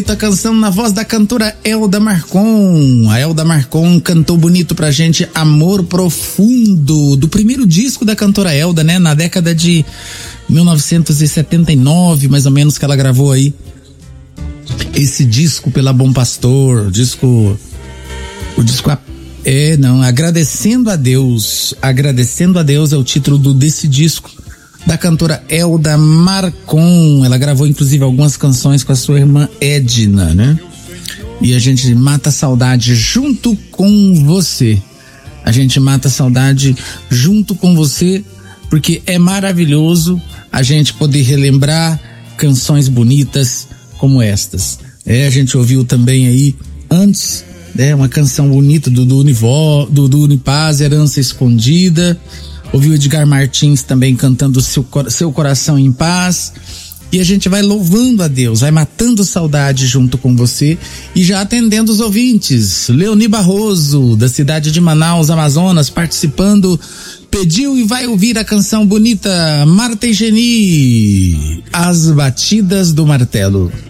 bonita canção na voz da cantora Elda Marcon. A Elda Marcon cantou bonito pra gente Amor Profundo, do primeiro disco da cantora Elda, né? Na década de 1979, mais ou menos, que ela gravou aí esse disco pela Bom Pastor, Agradecendo a Deus é o título desse disco da cantora Elda Marcon. Ela gravou inclusive algumas canções com a sua irmã Edna, né? E a gente mata a saudade junto com você. A gente mata a saudade junto com você, porque é maravilhoso a gente poder relembrar canções bonitas como estas. A gente ouviu também aí antes, uma canção bonita do Unipaz, Herança Escondida. Ouviu Edgar Martins também cantando Seu Coração em Paz. E a gente vai louvando a Deus, vai matando saudade junto com você e já atendendo os ouvintes. Leoni Barroso, da cidade de Manaus, Amazonas, participando, pediu e vai ouvir a canção bonita Marta e Geni, As Batidas do Martelo.